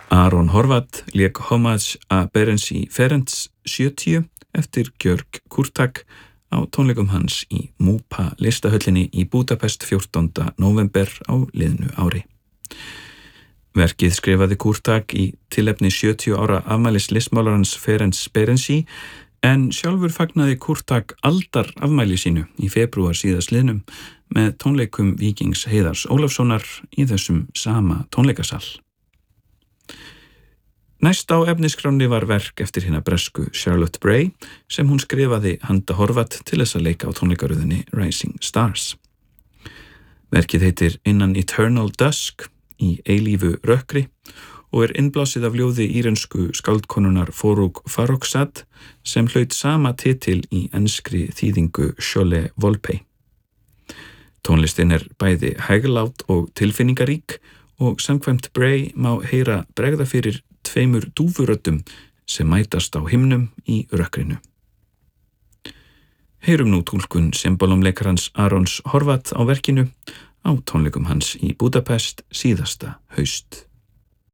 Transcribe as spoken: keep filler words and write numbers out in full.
Aron Horvath lék Homage a Berency Ferenc sjötíu eftir Gjörg Kurtak á tónleikum hans í Múpa listahöllinni í Budapest fjórtánda nóvember á liðnu ári. Verkið skrifaði Kurtak í tilefni sjötíu ára afmælis listmálarans Ferenc Berency en sjálfur fagnaði Kurtak aldar afmæli sínu í febrúar síðastliðnum með tónleikum Víkings Heiðars Ólafssonar í þessum sama tónleikasal. Næst á efniskránni var verk eftir hina bresku Charlotte Bray sem hún skrifaði handa Horvath til þess að leika á tónleikaröðinni Rising Stars. Verkið heitir Innan Eternal Dusk í eilífu rökkri og er innblásið af ljóði írensku skáldkonunnar Forugh Farrokhzad sem hlaut sama titil í enskri þýðingu Sholé Wolpay. Tónlistin er bæði hæglát og tilfinningarík og samkvæmt Bray má heyra bregða fyrir tveimur dúfuröddum sem mætast á himnum í rökkrinu. Heyrum nú túlkun sembalómleikarans Arons Horvath á verkinu á tónleikum hans í Budapest síðasta haust.